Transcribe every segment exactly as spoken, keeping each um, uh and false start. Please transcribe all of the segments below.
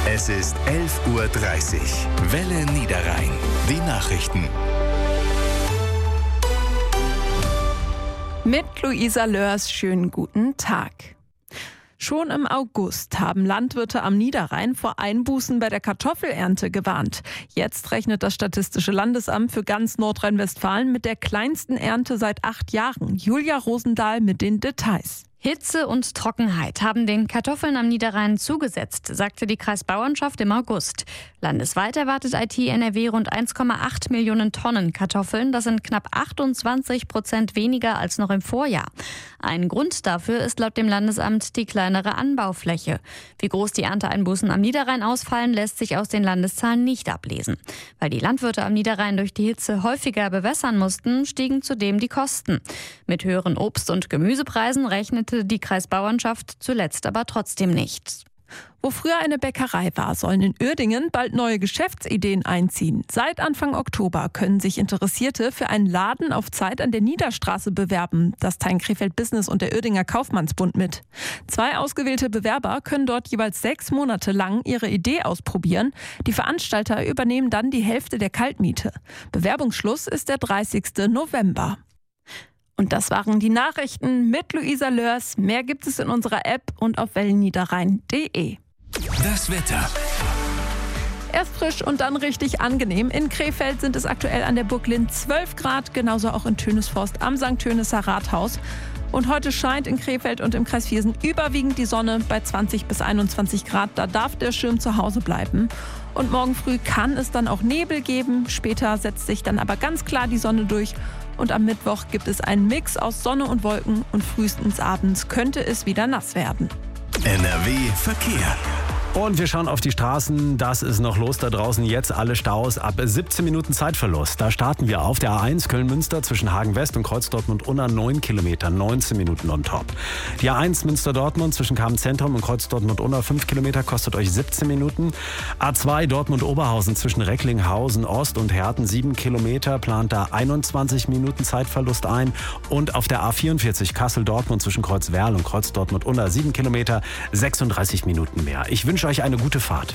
Es ist elf Uhr dreißig. Welle Niederrhein. Die Nachrichten. Mit Luisa Lörs, schönen guten Tag. Schon im August haben Landwirte am Niederrhein vor Einbußen bei der Kartoffelernte gewarnt. Jetzt rechnet das Statistische Landesamt für ganz Nordrhein-Westfalen mit der kleinsten Ernte seit acht Jahren. Julia Rosendahl mit den Details. Hitze und Trockenheit haben den Kartoffeln am Niederrhein zugesetzt, sagte die Kreisbauernschaft im August. Landesweit erwartet I T N R W rund eins Komma acht Millionen Tonnen Kartoffeln. Das sind knapp achtundzwanzig Prozent weniger als noch im Vorjahr. Ein Grund dafür ist laut dem Landesamt die kleinere Anbaufläche. Wie groß die Ernteeinbußen am Niederrhein ausfallen, lässt sich aus den Landeszahlen nicht ablesen. Weil die Landwirte am Niederrhein durch die Hitze häufiger bewässern mussten, stiegen zudem die Kosten. Mit höheren Obst- und Gemüsepreisen rechnete die Kreisbauernschaft zuletzt aber trotzdem nicht. Wo früher eine Bäckerei war, sollen in Uerdingen bald neue Geschäftsideen einziehen. Seit Anfang Oktober können sich Interessierte für einen Laden auf Zeit an der Niederstraße bewerben. Das teilen Krefeld Business und der Uerdinger Kaufmannsbund mit. Zwei ausgewählte Bewerber können dort jeweils sechs Monate lang ihre Idee ausprobieren. Die Veranstalter übernehmen dann die Hälfte der Kaltmiete. Bewerbungsschluss ist der dreißigsten November. Und das waren die Nachrichten mit Luisa Lörs. Mehr gibt es in unserer App und auf wellenniederrhein punkt de. Das Wetter. Erst frisch und dann richtig angenehm. In Krefeld sind es aktuell an der Burg Lind zwölf Grad, genauso auch in Tönisforst am Sankt Tönisser Rathaus. Und heute scheint in Krefeld und im Kreis Viersen überwiegend die Sonne bei zwanzig bis einundzwanzig Grad. Da darf der Schirm zu Hause bleiben. Und morgen früh kann es dann auch Nebel geben. Später setzt sich dann aber ganz klar die Sonne durch. Und am Mittwoch gibt es einen Mix aus Sonne und Wolken. Und frühestens abends könnte es wieder nass werden. N R W Verkehr. Und wir schauen auf die Straßen. Das ist noch los da draußen. Jetzt alle Staus ab siebzehn Minuten Zeitverlust. Da starten wir auf der A eins Köln-Münster zwischen Hagen-West und Kreuz-Dortmund-Unna neun Kilometer, neunzehn Minuten on top. Die A eins Münster-Dortmund zwischen Kamen-Zentrum und Kreuz-Dortmund-Unna fünf Kilometer, kostet euch siebzehn Minuten. A zwei Dortmund-Oberhausen zwischen Recklinghausen-Ost und Herten sieben Kilometer, plant da einundzwanzig Minuten Zeitverlust ein. Und auf der A vierundvierzig Kassel-Dortmund zwischen Kreuz-Werl und Kreuz-Dortmund-Unna sieben Kilometer, sechsunddreißig Minuten mehr. Ich wünsche euch eine gute Fahrt.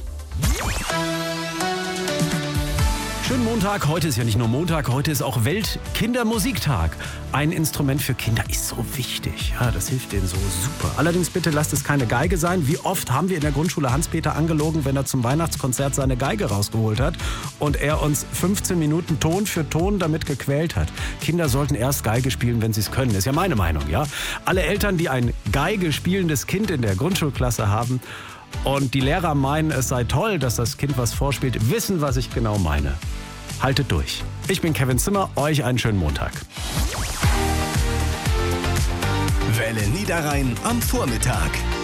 Schönen Montag. Heute ist ja nicht nur Montag, heute ist auch Weltkindermusiktag. Ein Instrument für Kinder ist so wichtig. Ja, das hilft denen so super. Allerdings bitte lasst es keine Geige sein. Wie oft haben wir in der Grundschule Hans-Peter angelogen, wenn er zum Weihnachtskonzert seine Geige rausgeholt hat und er uns fünfzehn Minuten Ton für Ton damit gequält hat. Kinder sollten erst Geige spielen, wenn sie es können. Ist ja meine Meinung, ja? Alle Eltern, die ein Geige spielendes Kind in der Grundschulklasse haben, und die Lehrer meinen, es sei toll, dass das Kind was vorspielt, wissen, was ich genau meine. Haltet durch. Ich bin Kevin Zimmer, euch einen schönen Montag. Welle Niederrhein am Vormittag.